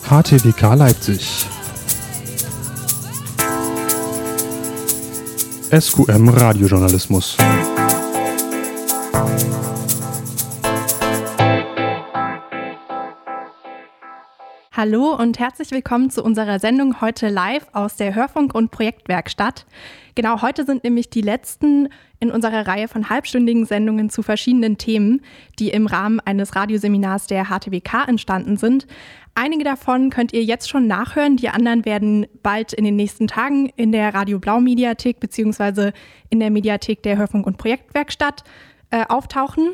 HTWK Leipzig. SQM Radiojournalismus. Hallo und herzlich willkommen zu unserer Sendung heute live aus der Hörfunk- und Projektwerkstatt. Genau, heute sind nämlich die letzten in unserer Reihe von halbstündigen Sendungen zu verschiedenen Themen, die im Rahmen eines Radioseminars der HTWK entstanden sind. Einige davon könnt ihr jetzt schon nachhören, die anderen werden bald in den nächsten Tagen in der Radio Blau Mediathek bzw. in der Mediathek der Hörfunk- und Projektwerkstatt auftauchen.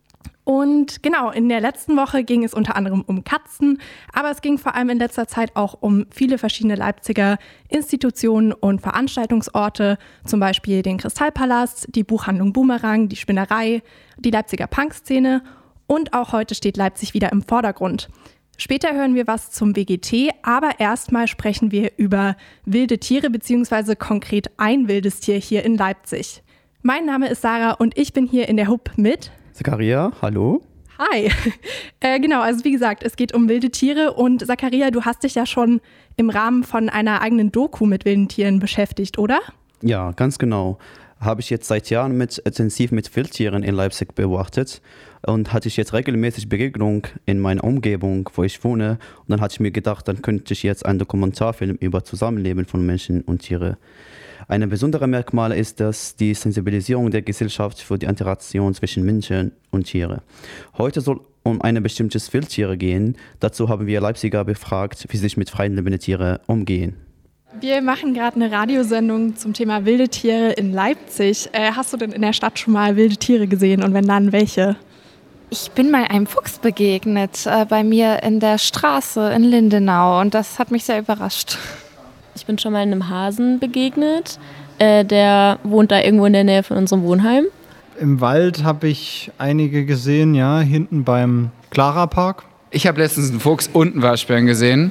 Und genau, in der letzten Woche ging es unter anderem um Katzen, aber es ging vor allem in letzter Zeit auch um viele verschiedene Leipziger Institutionen und Veranstaltungsorte, zum Beispiel den Kristallpalast, die Buchhandlung Boomerang, die Spinnerei, die Leipziger Punkszene und auch heute steht Leipzig wieder im Vordergrund. Später hören wir was zum WGT, aber erstmal sprechen wir über wilde Tiere bzw. konkret ein wildes Tier hier in Leipzig. Mein Name ist Sarah und ich bin hier in der Hub mit Zakaria, hallo. Hi. Genau, also wie gesagt, es geht um wilde Tiere und Zakaria, du hast dich ja schon im Rahmen von einer eigenen Doku mit wilden Tieren beschäftigt, oder? Ja, ganz genau. Habe ich jetzt seit Jahren intensiv mit Wildtieren in Leipzig beobachtet und hatte ich jetzt regelmäßig Begegnung in meiner Umgebung, wo ich wohne. Und dann hatte ich mir gedacht, dann könnte ich jetzt einen Dokumentarfilm über Zusammenleben von Menschen und Tiere. Ein besonderes Merkmal ist, dass die Sensibilisierung der Gesellschaft für die Interaktion zwischen Menschen und Tieren. Heute soll um ein bestimmtes Wildtier gehen. Dazu haben wir Leipziger befragt, wie sie sich mit freilebenden Tieren umgehen. Wir machen gerade eine Radiosendung zum Thema wilde Tiere in Leipzig. Hast du denn in der Stadt schon mal wilde Tiere gesehen und wenn dann, welche? Ich bin mal einem Fuchs begegnet, bei mir in der Straße in Lindenau und das hat mich sehr überrascht. Ich bin schon mal einem Hasen begegnet, der wohnt da irgendwo in der Nähe von unserem Wohnheim. Im Wald habe ich einige gesehen, ja, hinten beim Clara Park. Ich habe letztens einen Fuchs und einen Waschbären gesehen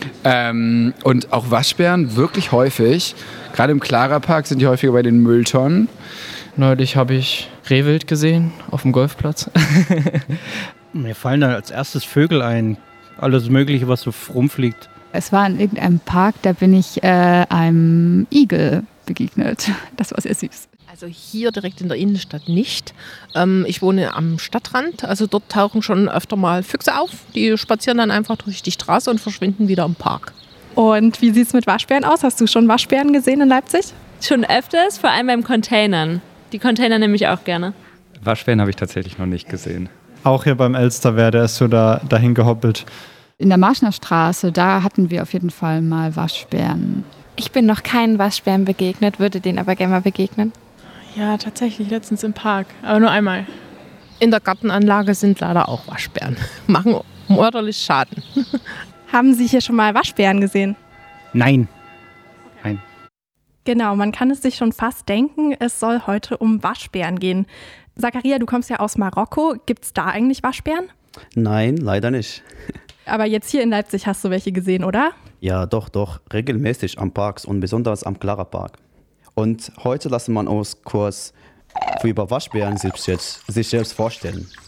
und auch Waschbären wirklich häufig. Gerade im Clara Park sind die häufiger bei den Mülltonnen. Neulich habe ich Rehwild gesehen auf dem Golfplatz. Mir fallen da als erstes Vögel ein, alles Mögliche, was so rumfliegt. Es war in irgendeinem Park, da bin ich einem Igel begegnet. Das war sehr süß. Also hier direkt in der Innenstadt nicht. Ich wohne am Stadtrand, also dort tauchen schon öfter mal Füchse auf. Die spazieren dann einfach durch die Straße und verschwinden wieder im Park. Und wie sieht es mit Waschbären aus? Hast du schon Waschbären gesehen in Leipzig? Schon öfters, vor allem beim Containern. Die Container nehme ich auch gerne. Waschbären habe ich tatsächlich noch nicht gesehen. Auch hier beim Elsterwehr, der ist so dahin gehoppelt. In der Marschner Straße, da hatten wir auf jeden Fall mal Waschbären. Ich bin noch keinen Waschbären begegnet, würde denen aber gerne mal begegnen. Ja, tatsächlich, letztens im Park, aber nur einmal. In der Gartenanlage sind leider auch Waschbären. Machen ordentlich Schaden. Haben Sie hier schon mal Waschbären gesehen? Nein. Nein. Genau, man kann es sich schon fast denken, es soll heute um Waschbären gehen. Zakaria, du kommst ja aus Marokko. Gibt es da eigentlich Waschbären? Nein, leider nicht. Aber jetzt hier in Leipzig hast du welche gesehen, oder? Ja, doch, regelmäßig am Parks und besonders am Clara Park. Und heute lassen wir uns kurz über Waschbären sich selbst vorstellen.